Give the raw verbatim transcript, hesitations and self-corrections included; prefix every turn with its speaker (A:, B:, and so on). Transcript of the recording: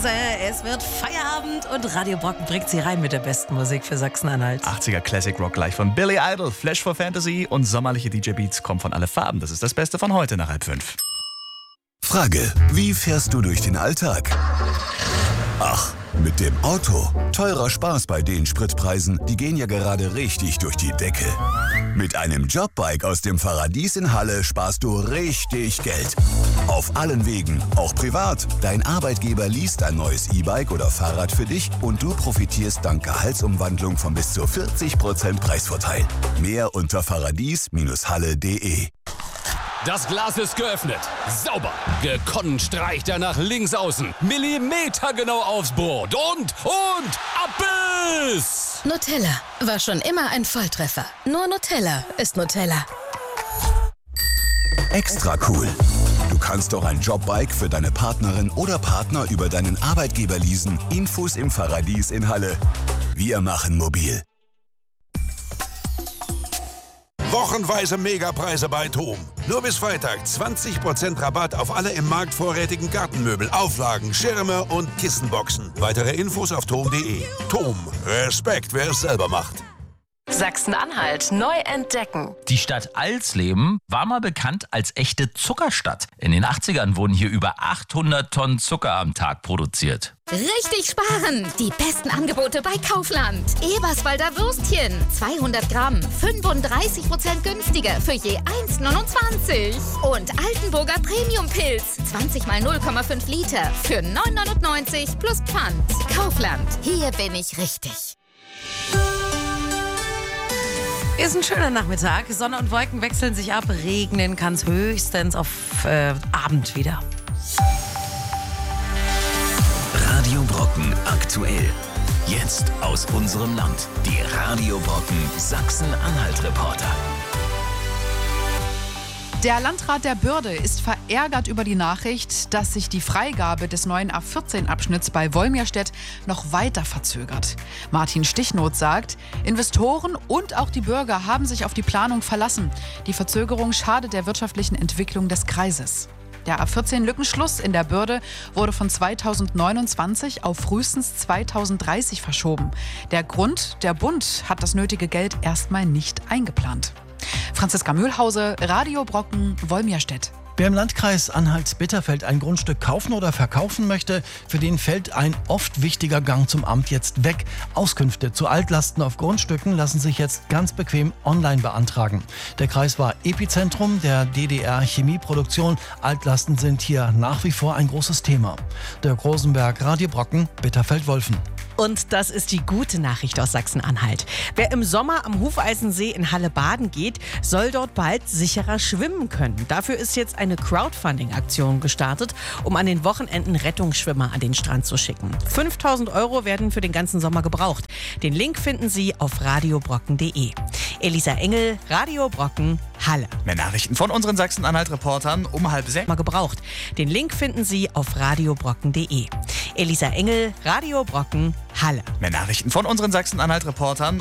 A: Hause. Es wird Feierabend und Radio Brocken bringt sie rein mit der besten Musik für Sachsen-Anhalt.
B: achtziger Classic Rock gleich von Billy Idol, Flash for Fantasy und sommerliche D J Beats kommen von Alle Farben. Das ist das Beste von heute nach halb fünf.
C: Frage: Wie fährst du durch den Alltag? Ach, mit dem Auto. Teurer Spaß bei den Spritpreisen, die gehen ja gerade richtig durch die Decke. Mit einem Jobbike aus dem Paradies in Halle sparst du richtig Geld. Auf allen Wegen, auch privat. Dein Arbeitgeber liest ein neues E-Bike oder Fahrrad für dich und du profitierst dank Gehaltsumwandlung von bis zu vierzig Prozent Preisvorteil. Mehr unter paradies Bindestrich halle punkt de.
D: Das Glas ist geöffnet. Sauber. Gekonnt streicht er nach links außen. Millimetergenau aufs Brot. Und, und, Abbiss!
E: Nutella war schon immer ein Volltreffer. Nur Nutella ist Nutella.
C: Extra cool. Du kannst auch ein Jobbike für deine Partnerin oder Partner über deinen Arbeitgeber leasen. Infos im Paradies in Halle. Wir machen mobil.
F: Wochenweise Megapreise bei Thom. Nur bis Freitag zwanzig Prozent Rabatt auf alle im Markt vorrätigen Gartenmöbel, Auflagen, Schirme und Kissenboxen. Weitere Infos auf thom punkt de. Thom. Respekt, wer es selber macht.
G: Sachsen-Anhalt neu entdecken.
H: Die Stadt Alsleben war mal bekannt als echte Zuckerstadt. In den achtzigern wurden hier über achthundert Tonnen Zucker am Tag produziert.
E: Richtig sparen! Die besten Angebote bei Kaufland. Eberswalder Würstchen, zweihundert Gramm, fünfunddreißig Prozent günstiger für je eins neunundzwanzig. Und Altenburger Premium-Pilz, zwanzig mal null Komma fünf Liter für neun neunundneunzig plus Pfand. Kaufland, hier bin ich richtig.
A: Ist ein schöner Nachmittag. Sonne und Wolken wechseln sich ab. Regnen kann es höchstens auf äh, Abend wieder.
C: Radio Brocken aktuell. Jetzt aus unserem Land. Die Radio Brocken Sachsen-Anhalt-Reporter.
I: Der Landrat der Bürde ist verärgert über die Nachricht, dass sich die Freigabe des neuen A vierzehn Abschnitts bei Wolmirstedt noch weiter verzögert. Martin Stichnoth sagt, Investoren und auch die Bürger haben sich auf die Planung verlassen. Die Verzögerung schadet der wirtschaftlichen Entwicklung des Kreises. Der A vierzehn Lückenschluss in der Bürde wurde von zweitausendneunundzwanzig auf frühestens zweitausenddreißig verschoben. Der Grund, der Bund hat das nötige Geld erstmal nicht eingeplant. Franziska Mühlhause, Radio Brocken, Wolmirstedt.
J: Wer im Landkreis Anhalt-Bitterfeld ein Grundstück kaufen oder verkaufen möchte, für den fällt ein oft wichtiger Gang zum Amt jetzt weg. Auskünfte zu Altlasten auf Grundstücken lassen sich jetzt ganz bequem online beantragen. Der Kreis war Epizentrum der D D R-Chemieproduktion. Altlasten sind hier nach wie vor ein großes Thema. Dirk Rosenberg, Radio Brocken, Bitterfeld-Wolfen.
K: Und das ist die gute Nachricht aus Sachsen-Anhalt. Wer im Sommer am Hufeisensee in Halle baden geht, soll dort bald sicherer schwimmen können. Dafür ist jetzt eine Crowdfunding-Aktion gestartet, um an den Wochenenden Rettungsschwimmer an den Strand zu schicken. fünftausend Euro werden für den ganzen Sommer gebraucht. Den Link finden Sie auf radiobrocken punkt de. Elisa Engel, Radio Brocken, Halle.
B: Mehr Nachrichten von unseren Sachsen-Anhalt-Reportern um halb sechs.
K: Mal gebraucht. Den Link finden Sie auf radiobrocken punkt de. Elisa Engel, Radio Brocken, Halle.
B: Mehr Nachrichten von unseren Sachsen-Anhalt-Reportern